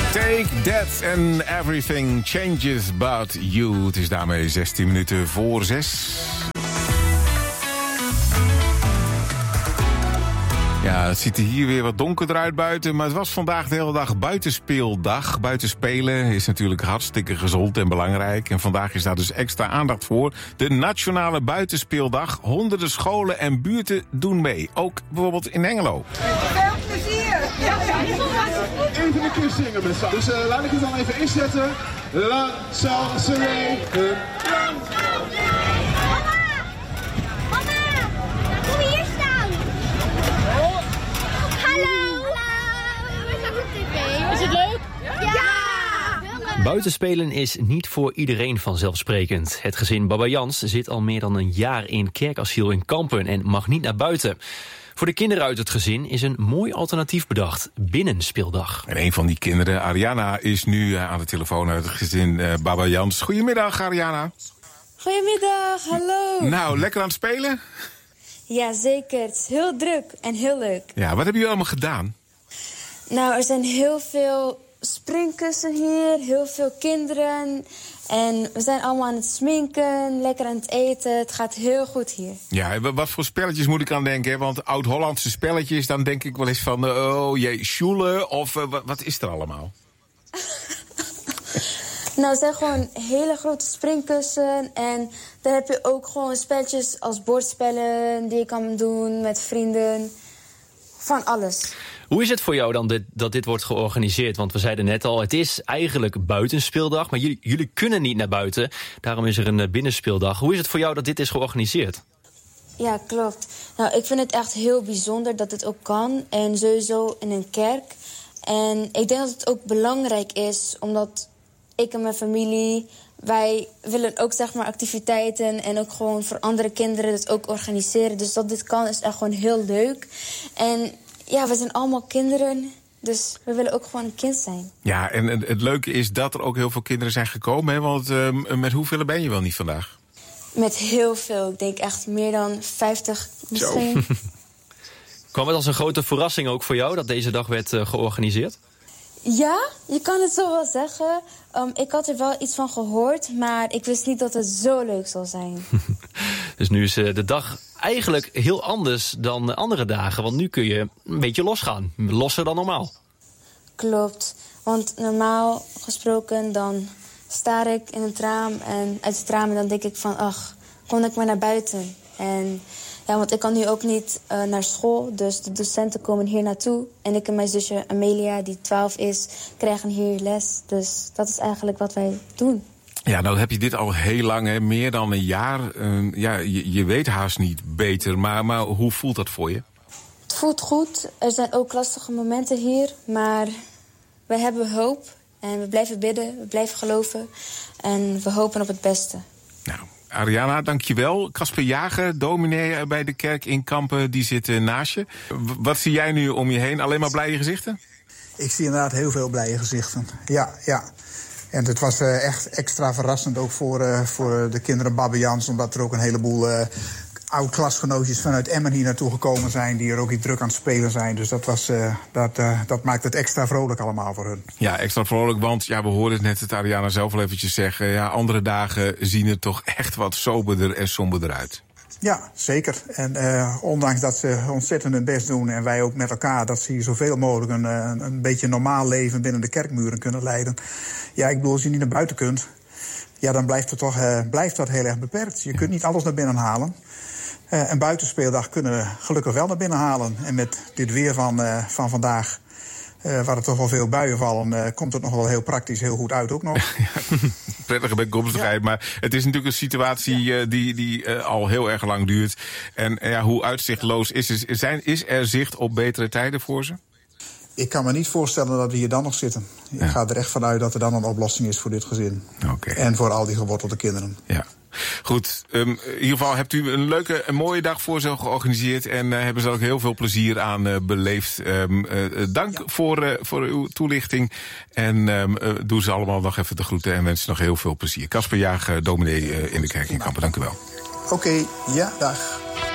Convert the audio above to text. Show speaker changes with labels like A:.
A: Take that and everything changes but you. Het is daarmee 16 minuten voor 6. Ja, het ziet er hier weer wat donkerder uit buiten, maar het was vandaag de hele dag buitenspeeldag. Buitenspelen is natuurlijk hartstikke gezond en belangrijk. En vandaag is daar dus extra aandacht voor. De Nationale Buitenspeeldag. Honderden scholen en buurten doen mee. Ook bijvoorbeeld in Hengelo.
B: Veel plezier!
C: Even een keer zingen met z'n. Dus laat ik het dan even inzetten. La Salsere.
D: Is het leuk?
B: Ja!
D: Buitenspelen is niet voor iedereen vanzelfsprekend. Het gezin Baba Jans zit al meer dan een jaar in kerkasiel in Kampen en mag niet naar buiten. Voor de kinderen uit het gezin is een mooi alternatief bedacht. Binnenspeeldag.
A: En een van die kinderen, Ariana, is nu aan de telefoon uit het gezin Baba Jans. Goedemiddag, Ariana.
E: Goedemiddag, hallo.
A: Nou, lekker aan het spelen?
E: Ja, zeker. Het is heel druk en heel leuk.
A: Ja, wat hebben jullie allemaal gedaan?
E: Nou, er zijn heel veel springkussen hier, heel veel kinderen. En we zijn allemaal aan het sminken, lekker aan het eten. Het gaat heel goed hier.
A: Ja, wat voor spelletjes moet ik aan denken? Hè? Want oud-Hollandse spelletjes, dan denk ik wel eens van... oh jee, sjoelen of wat is er allemaal?
E: Nou, het zijn gewoon hele grote springkussen. En daar heb je ook gewoon spelletjes als bordspellen die je kan doen met vrienden. Van alles.
D: Hoe is het voor jou dan dat dit wordt georganiseerd? Want we zeiden net al, het is eigenlijk buitenspeeldag, maar jullie kunnen niet naar buiten. Daarom is er een binnenspeeldag. Hoe is het voor jou dat dit is georganiseerd?
E: Ja, klopt. Nou, ik vind het echt heel bijzonder dat het ook kan. En sowieso in een kerk. En ik denk dat het ook belangrijk is, omdat ik en mijn familie... wij willen ook zeg maar activiteiten en ook gewoon voor andere kinderen het ook organiseren. Dus dat dit kan is echt gewoon heel leuk. En ja, we zijn allemaal kinderen, dus we willen ook gewoon een kind zijn. Ja,
A: en het leuke is dat er ook heel veel kinderen zijn gekomen, hè? Want met hoeveel ben je wel niet vandaag?
E: Met heel veel, ik denk echt meer dan 50 misschien.
A: Zo.
D: Kwam het als een grote verrassing ook voor jou dat deze dag werd georganiseerd?
E: Ja, je kan het zo wel zeggen. Ik had er wel iets van gehoord, maar ik wist niet dat het zo leuk zou zijn.
D: Dus nu is de dag eigenlijk heel anders dan andere dagen. Want nu kun je een beetje losgaan. Losser dan normaal.
E: Klopt. Want normaal gesproken dan staar ik in het raam. En uit het raam dan denk ik van, ach, kom ik maar naar buiten. En ja, want ik kan nu ook niet naar school. Dus de docenten komen hier naartoe. En ik en mijn zusje Amelia, die 12 is, krijgen hier les. Dus dat is eigenlijk wat wij doen.
A: Ja, nou heb je dit al heel lang, hè? Meer dan een jaar. Je weet haast niet beter, maar hoe voelt dat voor je?
E: Het voelt goed. Er zijn ook lastige momenten hier. Maar we hebben hoop. En we blijven bidden, we blijven geloven. En we hopen op het beste.
A: Nou, Ariana, dankjewel. Casper Jager, dominee bij de kerk in Kampen, die zit naast je. Wat zie jij nu om je heen? Alleen maar blije gezichten?
F: Ik zie inderdaad heel veel blije gezichten. Ja. En het was echt extra verrassend ook voor de kinderen Baba Jans, omdat er ook een heleboel oud-klasgenootjes vanuit Emmen hier naartoe gekomen zijn, die er ook iets druk aan het spelen zijn. Dus dat maakt het extra vrolijk allemaal voor hun.
A: Ja, extra vrolijk, want ja, we hoorden het Ariana zelf al eventjes zeggen. Ja, andere dagen zien er toch echt wat soberder en somberder uit.
F: Ja, zeker. En ondanks dat ze ontzettend hun best doen en wij ook met elkaar, dat ze hier zoveel mogelijk een beetje normaal leven binnen de kerkmuren kunnen leiden. Ja, ik bedoel, als je niet naar buiten kunt, ja, dan blijft dat heel erg beperkt. Je kunt niet alles naar binnen halen. En buitenspeeldag kunnen we gelukkig wel naar binnen halen. En met dit weer van vandaag, waar er toch wel veel buien vallen, komt het nog wel heel praktisch heel goed uit ook nog.
A: Ja, prettige bijkomstigheid, ja. Maar het is natuurlijk een situatie die al heel erg lang duurt. En ja, hoe uitzichtloos is er zicht op betere tijden voor ze?
F: Ik kan me niet voorstellen dat we hier dan nog zitten. Ik ga er echt vanuit dat er dan een oplossing is voor dit gezin.
A: Okay.
F: En voor al die gewortelde kinderen.
A: Ja. Goed, in ieder geval hebt u een leuke en mooie dag voor zo georganiseerd. En hebben ze ook heel veel plezier aan beleefd. Dank voor uw toelichting. En doe ze allemaal nog even de groeten en wens nog heel veel plezier. Casper Jager, dominee in de kerk in Kampen. Dank u wel.
F: Oké, ja, dag.